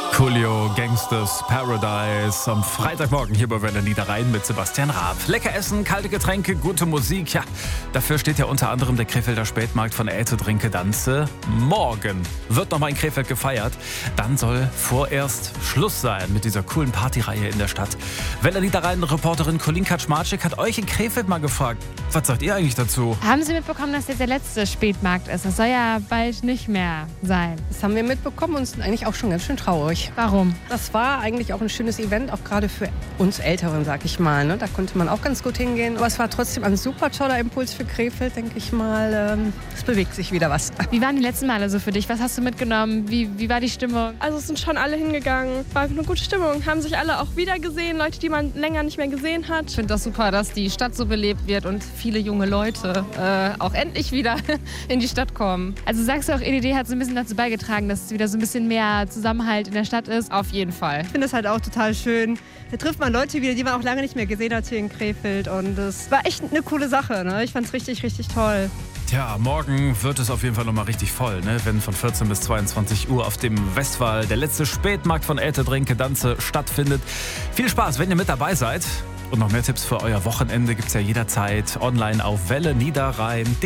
Coolio, Gangsters Paradise am Freitagmorgen hier bei Welle Niederrhein mit Sebastian Raab. Lecker essen, kalte Getränke, gute Musik. Ja, dafür steht ja unter anderem der Krefelder Spätmarkt von Äte, Trinke, Danze. Morgen wird nochmal in Krefeld gefeiert. Dann soll vorerst Schluss sein mit dieser coolen Partyreihe in der Stadt. Welle Niederrhein-Reporterin Colin Kaczmarczyk hat euch in Krefeld mal gefragt, was sagt ihr eigentlich dazu? Haben Sie mitbekommen, dass jetzt der letzte Spätmarkt ist? Das soll ja bald nicht mehr sein. Das haben wir mitbekommen und sind eigentlich auch schon ganz schön traurig. Warum? Das war eigentlich auch ein schönes Event, auch gerade für uns Älteren, sag ich mal. Ne? Da konnte man auch ganz gut hingehen. Aber es war trotzdem ein super toller Impuls für Krefeld, denke ich mal. Es bewegt sich wieder was. Wie waren die letzten Male so für dich? Was hast du mitgenommen? Wie war die Stimmung? Also es sind schon alle hingegangen. War eine gute Stimmung. Haben sich alle auch wieder gesehen. Leute, die man länger nicht mehr gesehen hat. Ich finde das super, dass die Stadt so belebt wird und viele junge Leute auch endlich wieder in die Stadt kommen. Also sagst du auch, EDD hat so ein bisschen dazu beigetragen, dass es wieder so ein bisschen mehr Zusammenhalt in der Stadt ist? Auf jeden Fall. Ich finde es halt auch total schön. Da trifft man Leute wieder, die man auch lange nicht mehr gesehen hat hier in Krefeld. Und es war echt eine coole Sache. Ne? Ich fand es richtig, richtig toll. Tja, morgen wird es auf jeden Fall nochmal richtig voll, ne? Wenn von 14 bis 22 Uhr auf dem Westwall der letzte Spätmarkt von Äte, Trinke, Danze stattfindet. Viel Spaß, wenn ihr mit dabei seid. Und noch mehr Tipps für euer Wochenende gibt's ja jederzeit online auf welleniederrhein.de.